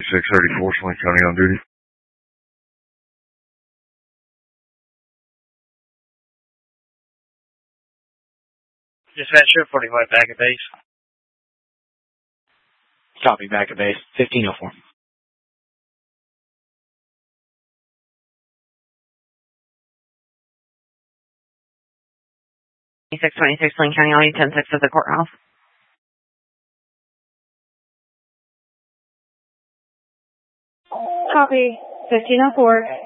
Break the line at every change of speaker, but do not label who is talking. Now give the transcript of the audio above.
634, Swain County on duty.
Dispatcher, 45 back at base.
Copy, back at base. 1504.
Swain County, all 10-6 at the courthouse.
Copy, 1504.